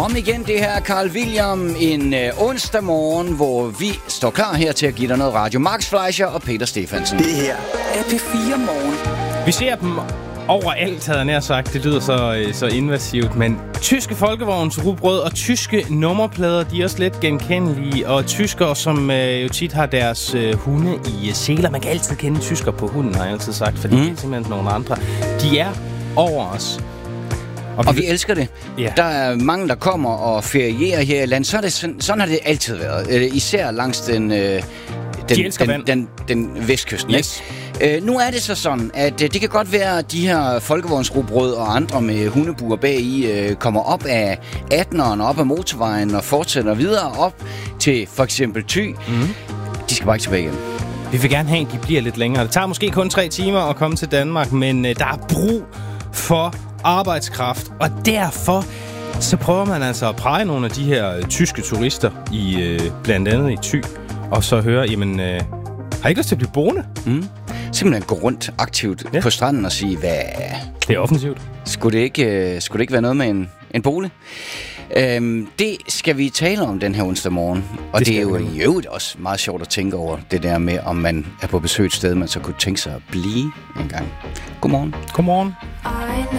Velkommen igen, det her er Carl William. En onsdag morgen, hvor vi står klar her til at give dig noget radio. Max Fleischer og Peter Stefansen. Det her er P4 Morgen. Vi ser dem overalt, havde jeg nær sagt. Det lyder så invasivt, men tyske folkevogns rugbrød og tyske nummerplader, de er også lidt genkendelige. Og tyskere, som jo tit har deres hunde i seler. Man kan altid kende tysker på hunden, har jeg altid sagt, fordi det er simpelthen nogle andre. De er over os. Og vi elsker det. Ja. Der er mange, der kommer og ferierer her i landet. Sådan har det altid været. Især langs den vestkysten. Yes. Nu er det så sådan, at det kan godt være, at de her folkevognsrugbrød og andre med hundebuer bagi kommer op af 18'eren, op af motorvejen og fortsætter videre op til for eksempel Thy. De skal bare ikke tilbage igen. Vi vil gerne have, at de bliver lidt længere. Det tager måske kun 3 timer at komme til Danmark, men der er brug for arbejdskraft, og derfor så prøver man altså at præge nogle af de her tyske turister i blandt andet i Thy, og så høre, jamen, har I ikke lyst til at blive boende? Simpelthen gå rundt aktivt på stranden og sige, hvad... Det er offensivt. Skulle det ikke være noget med en bolig? Det skal vi tale om den her onsdag morgen. Og det er jo i øvrigt også meget sjovt at tænke over det der med, om man er på besøg et sted, man så kunne tænke sig at blive en gang. Godmorgen. Godmorgen. I